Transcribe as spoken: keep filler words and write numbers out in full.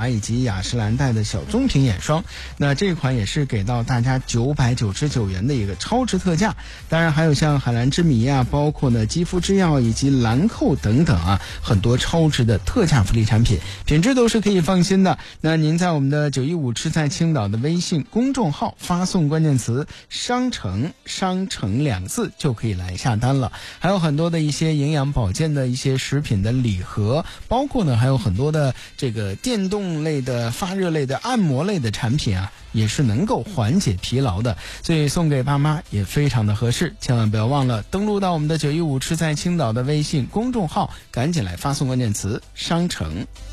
雅以及雅诗兰黛的小棕瓶眼霜。那这款也是给到大家九百九十九元的一个超值特价。当然还有像海蓝之谜啊，包括呢肌肤之钥以及兰蔻等等啊，很多超值的特价福利产品，品质都是可以放心的。那您在我们的九一五吃在青岛的微信公众号发送关键词商城商城两字就可以来下单了。还有很多的一些营养保健的一些食品的礼盒，包括呢还有很多的这个电动类的发热类的按摩类的产品啊，也是能够缓解疲劳的，所以送给爸妈也非常的合适。千万不要忘了登录到我们的九一五吃在青岛的微信公众号，赶紧来发送关键词商城。